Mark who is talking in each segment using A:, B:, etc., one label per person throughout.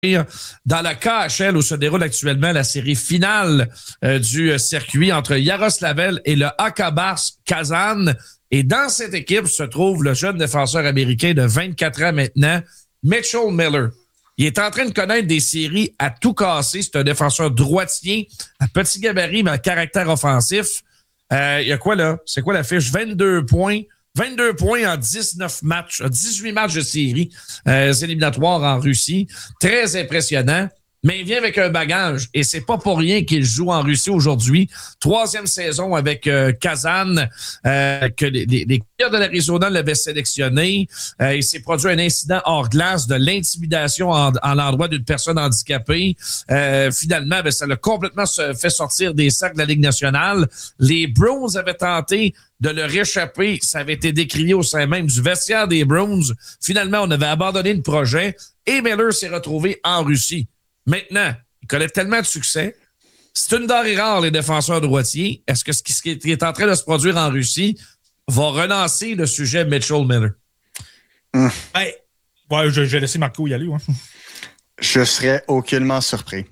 A: dans la KHL où se déroule actuellement la série finale du circuit entre Yaroslavl et le AK Bars Kazan. Et dans cette équipe se trouve le jeune défenseur américain de 24 ans maintenant, Mitchell Miller. Il est en train de connaître des séries à tout casser. C'est un défenseur droitier, à petit gabarit, mais à caractère offensif. Il y a quoi là? C'est quoi la fiche? 22 points. 22 points en 19 matchs, 18 matchs de série éliminatoires en Russie. Très impressionnant. Mais il vient avec un bagage et c'est pas pour rien qu'il joue en Russie aujourd'hui. 3e saison avec Kazan, que les Coyotes de l'Arizona l'avaient sélectionné. Il s'est produit un incident hors glace de l'intimidation en l'endroit d'une personne handicapée. Finalement, ça l'a complètement fait sortir des sacs de la Ligue nationale. Les Bruins avaient tenté de le réchapper. Ça avait été décrié au sein même du vestiaire des Bruins. Finalement, on avait abandonné le projet et Miller s'est retrouvé en Russie. Maintenant, il connaît tellement de succès. C'est une denrée rare, les défenseurs droitiers. Est-ce que ce qui est en train de se produire en Russie va relancer le sujet Mitchell Miller?
B: Ouais, je vais laisser Marco y aller. Ouais.
C: Je serais aucunement surpris.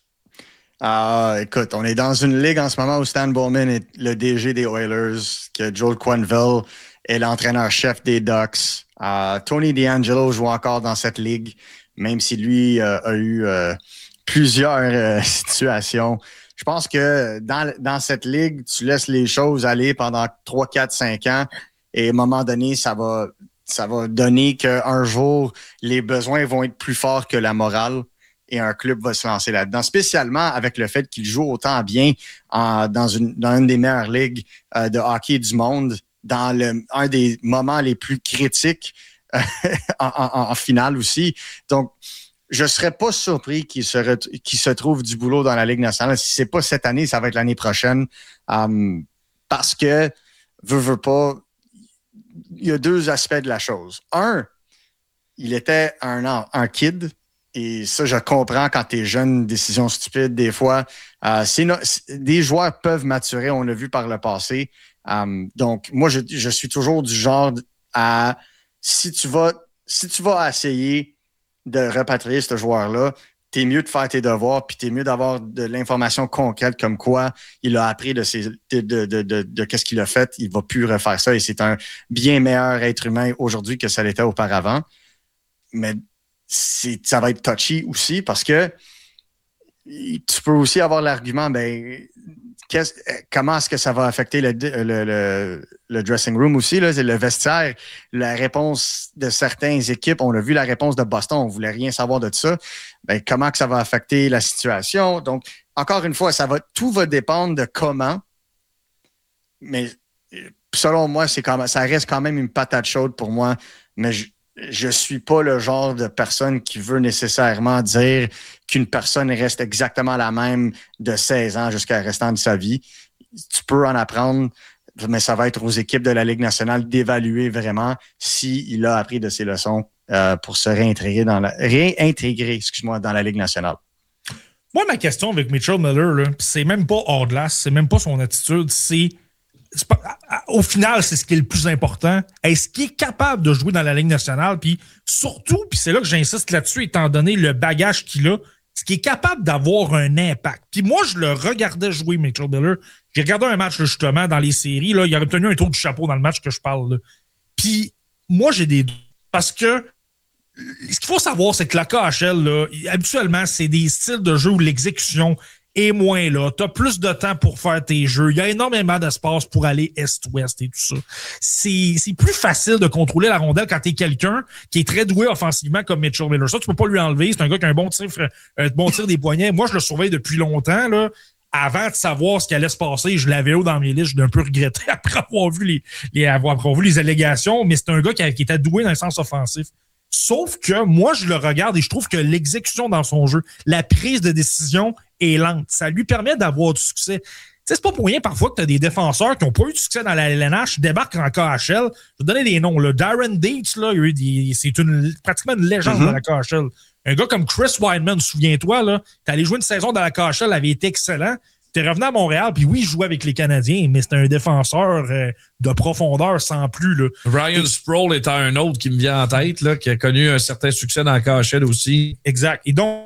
C: Écoute, on est dans une ligue en ce moment où Stan Bowman est le DG des Oilers, que Joel Quenneville est l'entraîneur-chef des Ducks. Tony DeAngelo joue encore dans cette ligue, même si lui a eu plusieurs situations. Je pense que dans cette ligue, tu laisses les choses aller pendant 3, 4, 5 ans et à un moment donné, ça va donner qu'un jour, les besoins vont être plus forts que la morale et un club va se lancer là-dedans, spécialement avec le fait qu'il joue autant bien dans une des meilleures ligues de hockey du monde, dans un des moments les plus critiques en finale aussi. Donc, je ne serais pas surpris qu'il se trouve du boulot dans la Ligue nationale. Si ce n'est pas cette année, ça va être l'année prochaine. Parce que, veux pas, il y a 2 aspects de la chose. Un, il était un kid. Et ça, je comprends quand tu es jeune, décision stupide, des fois. Des joueurs peuvent maturer, on l'a vu par le passé. Donc, moi, je suis toujours du genre à... Si tu vas essayer de repatrier ce joueur-là, t'es mieux de faire tes devoirs, puis t'es mieux d'avoir de l'information concrète comme quoi il a appris de qu'est-ce qu'il a fait. Il va plus refaire ça et c'est un bien meilleur être humain aujourd'hui que ça l'était auparavant. Mais ça va être touchy aussi parce que tu peux aussi avoir l'argument, comment est-ce que ça va affecter le dressing room aussi, là, c'est le vestiaire. La réponse de certaines équipes, on a vu la réponse de Boston, on ne voulait rien savoir de ça. Comment que ça va affecter la situation? Donc, encore une fois, tout va dépendre de comment, mais selon moi, ça reste quand même une patate chaude pour moi, mais je suis pas le genre de personne qui veut nécessairement dire qu'une personne reste exactement la même de 16 ans jusqu'à la restant de sa vie. Tu peux en apprendre, mais ça va être aux équipes de la Ligue nationale d'évaluer vraiment s'il a appris de ses leçons pour se réintégrer dans la Ligue nationale.
B: Moi, ma question avec Mitchell Miller, là, c'est même pas hors glace, c'est même pas son attitude, au final, c'est ce qui est le plus important. Est-ce qu'il est capable de jouer dans la Ligue nationale? Puis surtout, puis c'est là que j'insiste là-dessus, étant donné le bagage qu'il a, est-ce qu'il est capable d'avoir un impact? Puis moi, je le regardais jouer, Mitchell Miller. J'ai regardé un match, là, justement, dans les séries. Là, il a obtenu un tour du chapeau dans le match que je parle. Là. Puis moi, j'ai des doutes. Parce que ce qu'il faut savoir, c'est que la KHL, là, habituellement, c'est des styles de jeu où l'exécution est moins là. Tu as plus de temps pour faire tes jeux. Il y a énormément d'espace pour aller est-ouest et tout ça. C'est plus facile de contrôler la rondelle quand tu es quelqu'un qui est très doué offensivement comme Mitchell Miller. Ça, tu peux pas lui enlever. C'est un gars qui a un bon tir des poignets. Moi, je le surveille depuis longtemps, là. Avant de savoir ce qui allait se passer, je l'avais haut dans mes listes. Je l'ai un peu regretté après avoir vu les allégations, mais c'est un gars qui était doué dans le sens offensif. Sauf que moi, je le regarde et je trouve que l'exécution dans son jeu, la prise de décision est lente. Ça lui permet d'avoir du succès. Tu sais, c'est pas pour rien parfois que tu as des défenseurs qui n'ont pas eu de succès dans la LNH, débarquent en KHL. Je vais te donner des noms. Là. Darren Dietz, là, c'est pratiquement une légende de la KHL. Un gars comme Chris Wideman, souviens-toi, là, t'es allé jouer une saison dans la KHL, avait été excellent. T'es revenu à Montréal, puis oui, il jouait avec les Canadiens, mais c'était un défenseur de profondeur sans plus. Là.
A: Ryan Sproul étant un autre qui me vient en tête, là, qui a connu un certain succès dans la KHL aussi.
B: Exact. Et donc,